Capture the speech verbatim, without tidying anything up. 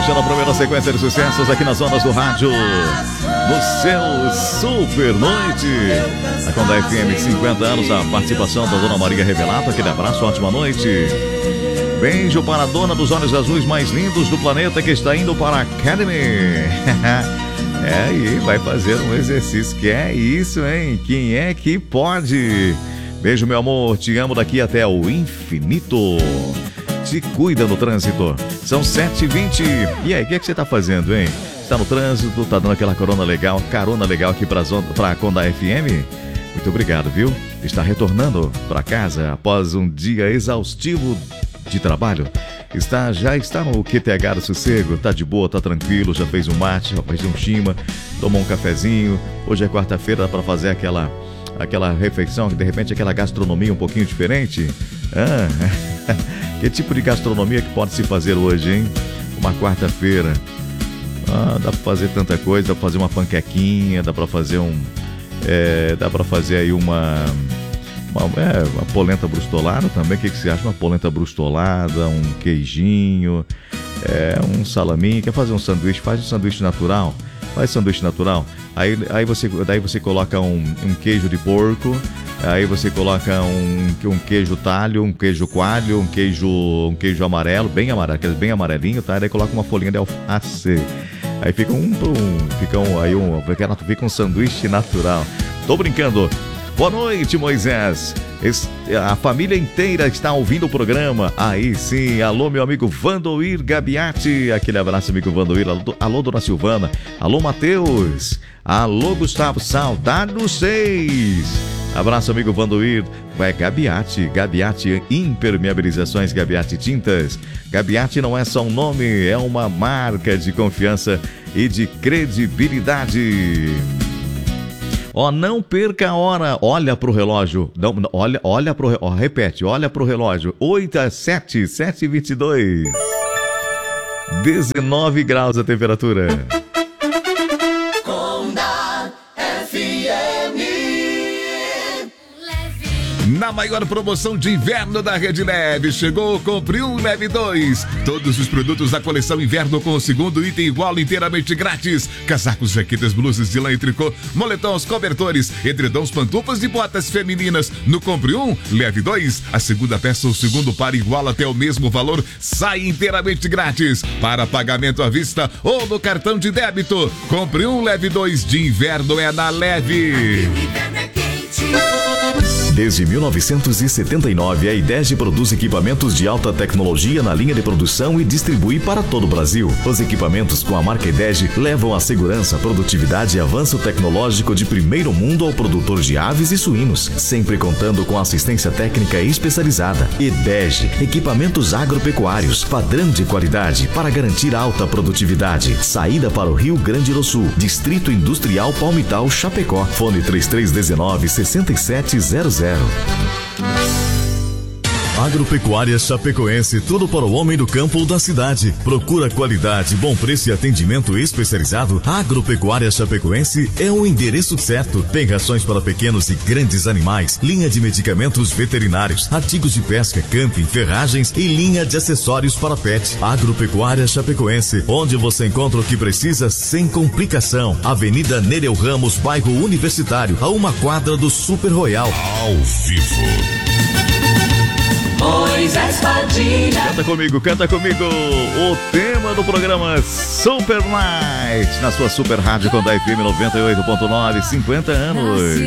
fechando a primeira sequência de sucessos aqui nas ondas do rádio, no seu Super Noite. A Conda F M, cinquenta anos, a participação da Dona Maria Revelato. Aquele abraço, ótima noite. Beijo para a dona dos olhos azuis mais lindos do planeta, que está indo para a Academy. É, e vai fazer um exercício. Que é isso, hein? Quem é que pode? Beijo, meu amor. Te amo daqui até o infinito. Te cuida no trânsito. São sete e vinte. E aí, o que, é que você tá fazendo, hein? Está no trânsito, tá dando aquela carona legal, carona legal aqui para a Conda F M? Muito obrigado, viu? Está retornando para casa após um dia exaustivo de trabalho. Está, já está no Q T H do sossego, tá de boa, tá tranquilo, já fez um mate, já fez um chima, tomou um cafezinho. Hoje é quarta-feira, dá para fazer aquela, aquela refeição, de repente aquela gastronomia um pouquinho diferente. Ah, que tipo de gastronomia que pode se fazer hoje, hein? Uma quarta-feira. Ah, dá pra fazer tanta coisa, dá pra fazer uma panquequinha, dá pra fazer um... É, dá pra fazer aí uma... Uma, é, uma polenta brustolada também. O que, que você acha? Uma polenta brustolada, um queijinho, é, um salaminho. Quer fazer um sanduíche? Faz um sanduíche natural. Faz sanduíche natural. Aí, aí você, daí você coloca um, um queijo de porco. Aí você coloca um, um queijo talho, um queijo coalho, um queijo, um queijo amarelo, bem amarelo, aquele bem amarelinho, tá? Daí coloca uma folhinha de alface. Aí fica um, um, fica um, aí um, fica um sanduíche natural. Tô brincando. Boa noite, Moisés. A família inteira está ouvindo o programa. Aí sim, alô, meu amigo Vandoir Gabiati. Aquele abraço, amigo Vandoir. Alô, alô, dona Silvana. Alô, Matheus. Alô, Gustavo. Saudade dos seis. Abraço, amigo Vandoir. Vai, Gabiati. Gabiati Impermeabilizações, Gabiati Tintas. Gabiati não é só um nome, é uma marca de confiança e de credibilidade. Ó, oh, não perca a hora. Olha pro relógio. Não, olha, olha pro relógio. Oh, repete, olha pro relógio. oito a sete, sete e vinte e dois. dezenove graus a temperatura. Conda F M. Na maior promoção de inverno da Rede Leve, chegou, compre um, leve dois. Todos os produtos da coleção inverno com o segundo item igual inteiramente grátis. Casacos, jaquetas, blusas de lã e tricô, moletons, cobertores, edredons, pantufas e botas femininas. No compre um, leve dois. A segunda peça ou segundo par igual até o mesmo valor, sai inteiramente grátis. Para pagamento à vista ou no cartão de débito. Compre um, leve dois. De inverno é na Leve. Desde mil novecentos e setenta e nove, a IDEGE produz equipamentos de alta tecnologia na linha de produção e distribui para todo o Brasil. Os equipamentos com a marca IDEGE levam a segurança, produtividade e avanço tecnológico de primeiro mundo ao produtor de aves e suínos, sempre contando com assistência técnica especializada. IDEGE, equipamentos agropecuários, padrão de qualidade para garantir alta produtividade. Saída para o Rio Grande do Sul, Distrito Industrial Palmital, Chapecó. Fone três três um nove, seis sete zero zero. Agropecuária Chapecoense, tudo para o homem do campo ou da cidade. Procura qualidade, bom preço e atendimento especializado. Agropecuária Chapecoense é o endereço certo. Tem rações para pequenos e grandes animais, linha de medicamentos veterinários, artigos de pesca, camping, ferragens e linha de acessórios para pet. Agropecuária Chapecoense, onde você encontra o que precisa sem complicação. Avenida Nereu Ramos, bairro Universitário, a uma quadra do Super Royal. Ao vivo. Moisés Padilha. Canta comigo, canta comigo. O tema do programa Super Night na sua Super Rádio Conda F M noventa e oito ponto nove, cinquenta anos.